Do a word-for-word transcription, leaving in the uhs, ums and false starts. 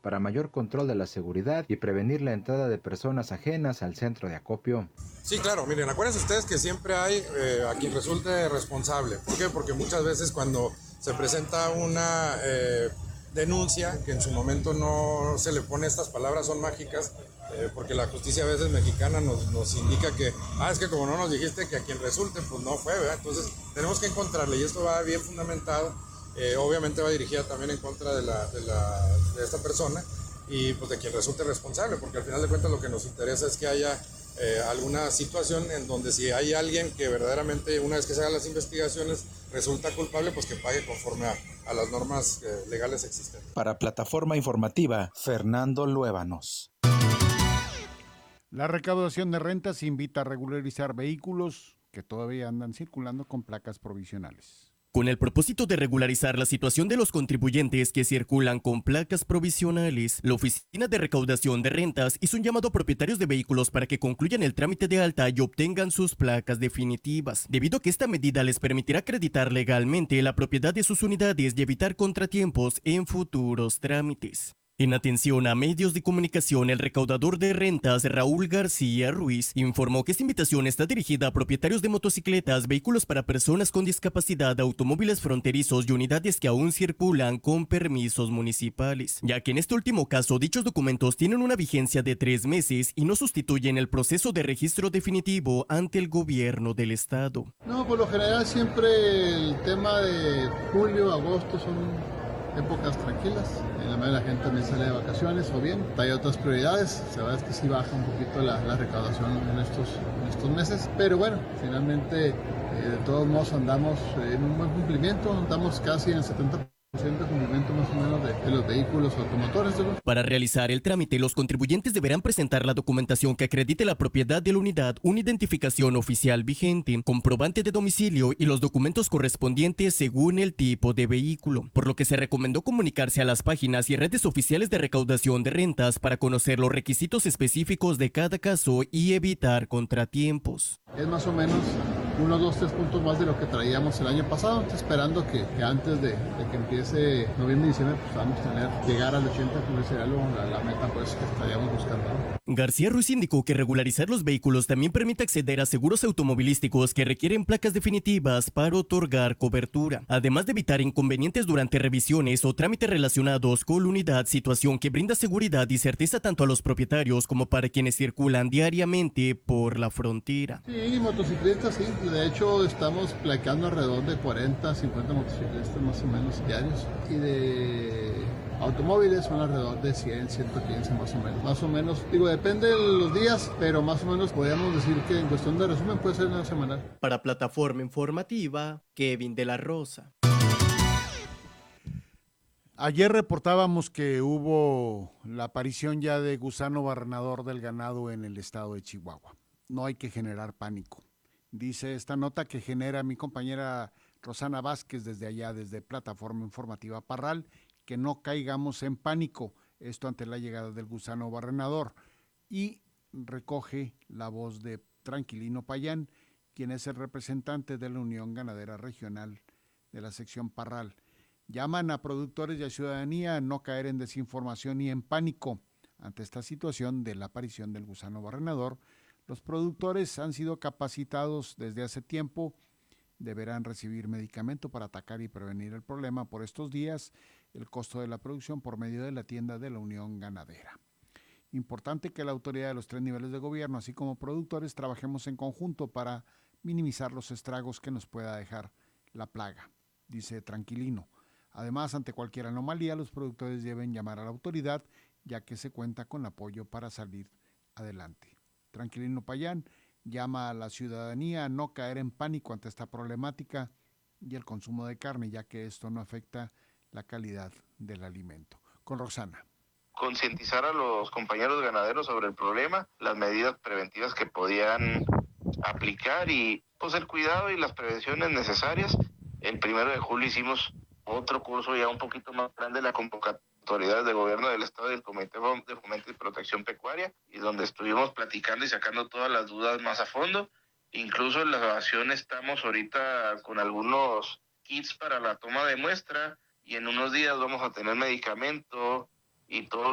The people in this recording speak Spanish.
para mayor control de la seguridad y prevenir la entrada de personas ajenas al centro de acopio. Sí, claro, miren, acuérdense ustedes que siempre hay eh, a quien resulte responsable. ¿Por qué? Porque muchas veces cuando se presenta una eh, denuncia, que en su momento no se le pone estas palabras, son mágicas, eh, porque la justicia a veces mexicana nos, nos indica que, ah, es que como no nos dijiste que a quien resulte, pues no fue, ¿verdad? Entonces tenemos que encontrarle, y esto va bien fundamentado, eh, obviamente va dirigida también en contra de, la, de, la, de esta persona, y pues de quien resulte responsable, porque al final de cuentas lo que nos interesa es que haya eh, alguna situación en donde si hay alguien que verdaderamente una vez que se hagan las investigaciones resulta culpable, pues que pague conforme a, a las normas eh, legales existentes. Para Plataforma Informativa, Fernando Luébanos. La recaudación de rentas invita a regularizar vehículos que todavía andan circulando con placas provisionales. Con el propósito de regularizar la situación de los contribuyentes que circulan con placas provisionales, la Oficina de Recaudación de Rentas hizo un llamado a propietarios de vehículos para que concluyan el trámite de alta y obtengan sus placas definitivas, debido a que esta medida les permitirá acreditar legalmente la propiedad de sus unidades y evitar contratiempos en futuros trámites. En atención a medios de comunicación, el recaudador de rentas Raúl García Ruiz informó que esta invitación está dirigida a propietarios de motocicletas, vehículos para personas con discapacidad, automóviles fronterizos y unidades que aún circulan con permisos municipales, ya que en este último caso dichos documentos tienen una vigencia de tres meses y no sustituyen el proceso de registro definitivo ante el gobierno del estado. No, por lo general siempre el tema de julio, agosto son épocas tranquilas, en la mayoría de la gente también sale de vacaciones o bien, hay otras prioridades, la verdad es que sí baja un poquito la, la recaudación en estos, en estos meses, pero bueno, finalmente eh, de todos modos andamos en un buen cumplimiento, andamos casi en el setenta por ciento de cumplimiento más o menos de, de los vehículos automotores. ¿No? Para realizar el trámite, los contribuyentes deberán presentar la documentación que acredite la propiedad de la unidad, una identificación oficial vigente, comprobante de domicilio y los documentos correspondientes según el tipo de vehículo, por lo que se recomendó comunicarse a las páginas y redes oficiales de recaudación de rentas para conocer los requisitos específicos de cada caso y evitar contratiempos. Es más o menos unos dos, tres puntos más de lo que traíamos el año pasado, esperando que, que antes de, de que empiece noviembre y diciembre pues vamos a tener, llegar al ochenta, pues sería la, la meta pues que estaríamos buscando. García Ruiz indicó que regularizar los vehículos también permite acceder a seguros automovilísticos que requieren placas definitivas para otorgar cobertura, además de evitar inconvenientes durante revisiones o trámites relacionados con la unidad, situación que brinda seguridad y certeza tanto a los propietarios como para quienes circulan diariamente por la frontera. Sí, motociclistas, sí, de hecho estamos plaqueando alrededor de cuarenta, cincuenta motociclistas más o menos diarios, y de automóviles son alrededor de cien, ciento quince más o menos. Más o menos, digo, depende de los días, pero más o menos podríamos decir que en cuestión de resumen puede ser una semanal. Para Plataforma Informativa, Kevin de la Rosa. Ayer reportábamos que hubo la aparición ya de gusano barrenador del ganado en el estado de Chihuahua. No hay que generar pánico. Dice esta nota que genera mi compañera Rosana Vázquez desde allá, desde Plataforma Informativa Parral, que no caigamos en pánico, esto ante la llegada del gusano barrenador, y recoge la voz de Tranquilino Payán, quien es el representante de la Unión Ganadera Regional de la sección Parral. Llaman a productores y a ciudadanía a no caer en desinformación y en pánico ante esta situación de la aparición del gusano barrenador. Los productores han sido capacitados desde hace tiempo, deberán recibir medicamento para atacar y prevenir el problema por estos días, el costo de la producción por medio de la tienda de la Unión Ganadera. Importante que la autoridad de los tres niveles de gobierno, así como productores, trabajemos en conjunto para minimizar los estragos que nos pueda dejar la plaga, dice Tranquilino. Además, ante cualquier anomalía, los productores deben llamar a la autoridad, ya que se cuenta con apoyo para salir adelante. Tranquilino Payán llama a la ciudadanía a no caer en pánico ante esta problemática y el consumo de carne, ya que esto no afecta la calidad del alimento. Con Rosana. Concientizar a los compañeros ganaderos sobre el problema, las medidas preventivas que podían aplicar y pues el cuidado y las prevenciones necesarias. El primero de julio hicimos otro curso ya un poquito más grande, la convocatoria autoridades de gobierno del estado y del Comité de Fomento y Protección Pecuaria, y donde estuvimos platicando y sacando todas las dudas más a fondo. Incluso en la evaluación estamos ahorita con algunos kits para la toma de muestra, y en unos días vamos a tener medicamento y todo